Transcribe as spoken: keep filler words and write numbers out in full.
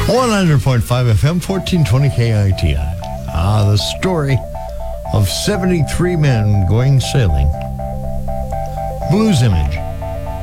one hundred point five F M, fourteen twenty K I T I. Ah, the story of seventy-three men going sailing. Blues Image.